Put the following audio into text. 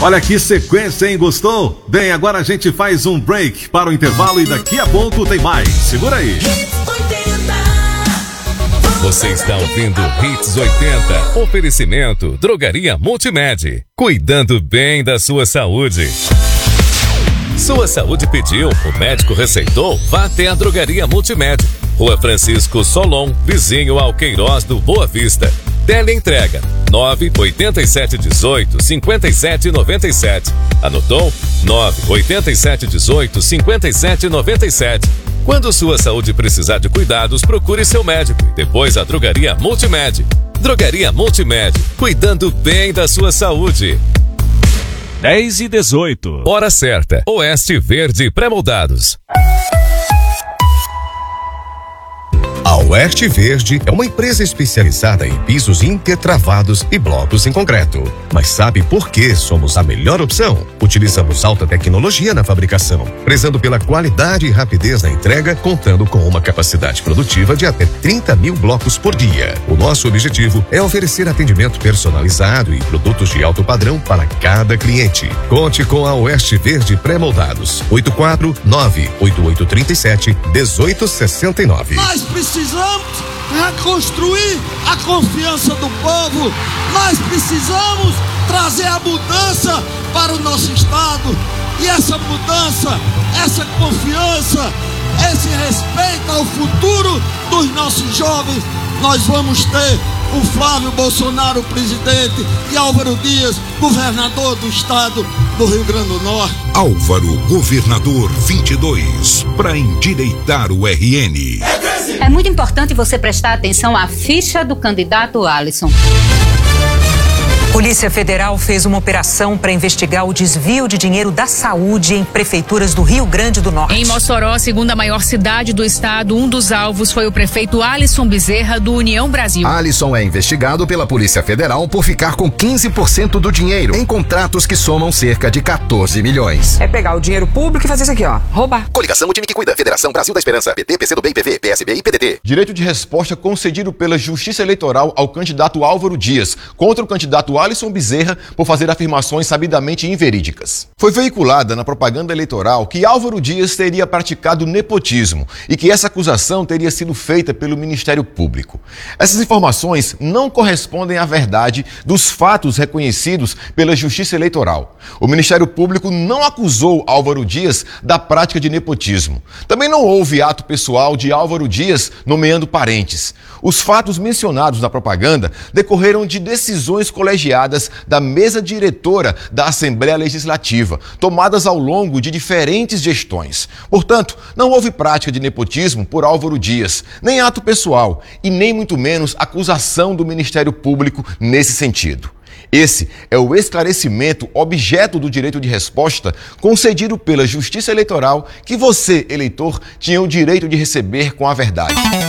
Olha que sequência, hein? Gostou? Bem, agora a gente faz um break para o intervalo e daqui a pouco tem mais. Segura aí. Você está ouvindo Hits 80. Oferecimento Drogaria Multimed. Cuidando bem da sua saúde. Sua saúde pediu, o médico receitou, vá até a Drogaria Multimed. Rua Francisco Solon, vizinho ao Queiroz do Boa Vista. Teleentrega 98718-5797. Anotou? 98718-5797. Quando sua saúde precisar de cuidados, procure seu médico e depois a Drogaria Multimed. Drogaria Multimed, cuidando bem da sua saúde. 10h18. Hora certa. Oeste Verde Pré-moldados. A Oeste Verde é uma empresa especializada em pisos intertravados e blocos em concreto. Mas sabe por que somos a melhor opção? Utilizamos alta tecnologia na fabricação, prezando pela qualidade e rapidez na entrega, contando com uma capacidade produtiva de até 30 mil blocos por dia. O nosso objetivo é oferecer atendimento personalizado e produtos de alto padrão para cada cliente. Conte com a Oeste Verde Pré-moldados. 849-8837-1869. Nós precisamos reconstruir a confiança do povo. Nós precisamos trazer a mudança para o nosso estado. E essa mudança, essa confiança, esse respeito ao futuro dos nossos jovens, nós vamos ter o Flávio Bolsonaro, presidente, e Álvaro Dias, governador do estado do Rio Grande do Norte. Álvaro, governador 22, para endireitar o RN. É muito importante você prestar atenção à ficha do candidato Alisson. Polícia Federal fez uma operação para investigar o desvio de dinheiro da saúde em prefeituras do Rio Grande do Norte. Em Mossoró, a segunda maior cidade do estado, um dos alvos foi o prefeito Alisson Bezerra, do União Brasil. Alisson é investigado pela Polícia Federal por ficar com 15% do dinheiro em contratos que somam cerca de 14 milhões. É pegar o dinheiro público e fazer isso aqui, ó, roubar. Coligação, o time que cuida. Federação Brasil da Esperança. PT, PCdoB, IPV, PSB e PDT. Direito de resposta concedido pela Justiça Eleitoral ao candidato Álvaro Dias contra o candidato Alisson Bezerra por fazer afirmações sabidamente inverídicas. Foi veiculada na propaganda eleitoral que Álvaro Dias teria praticado nepotismo e que essa acusação teria sido feita pelo Ministério Público. Essas informações não correspondem à verdade dos fatos reconhecidos pela Justiça Eleitoral. O Ministério Público não acusou Álvaro Dias da prática de nepotismo. Também não houve ato pessoal de Álvaro Dias nomeando parentes. Os fatos mencionados na propaganda decorreram de decisões colegiadas da mesa diretora da Assembleia Legislativa, tomadas ao longo de diferentes gestões. Portanto, não houve prática de nepotismo por Álvaro Dias, nem ato pessoal e nem muito menos acusação do Ministério Público nesse sentido. Esse é o esclarecimento objeto do direito de resposta concedido pela Justiça Eleitoral que você, eleitor, tinha o direito de receber com a verdade.